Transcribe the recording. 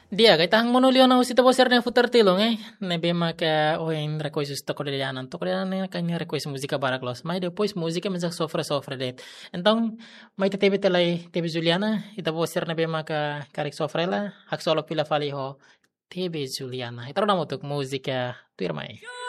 Dia kay tahang monolio na usita poser na futar tilong nebe maka oin request to koreanan kanya request musika baraklos mai depois musika mensak sofre det então mai tebe telai tebe Juliana ita poser nebe maka karik sofre la hak solo pila fali ho tebe Juliana ita na motuk musika tuir mai